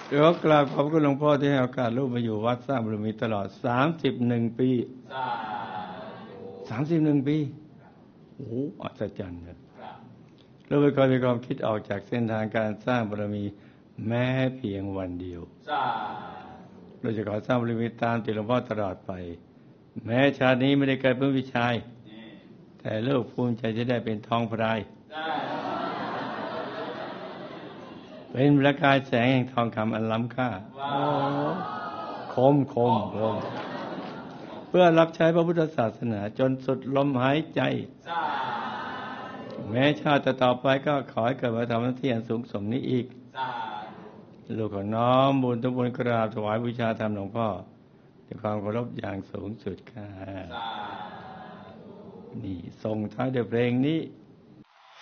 ขอกราบขอบคุณหลวงพ่อที่ให้โอกาสลูกมาอยู่วัดสร้างบารมีตลอด31 ปี31 ปีโอ้โหอัศจรรย์เลยเราไม่เคยมีความคิดออกจากเส้นทางการสร้างบารมีแม้เพียงวันเดียวเราจะขอสร้างบารมีตามติดหลวงพ่อตลอดไปแม้ชาตินี้ไม่ได้เกิดเป็นผู้ชายแต่ลูกภูมิใจจะได้เป็นทองพรายเป็นประกายแสงแห่งทองคำอันล้ำค่าคมเพื่อรับใช้พระพุทธศาสนาจนสุดลมหายใจแม้ชาติต่อไปก็ขอให้เกิดมาทำหน้าที่อันสูงส่งนี้อีกลูกขอน้อมบุญทุกบุญกราบถวายบูชาธรรมหลวงพ่อด้วยความเคารพอย่างสูงสุดค่ะนี่ส่งท้ายด้วยเพลงนี้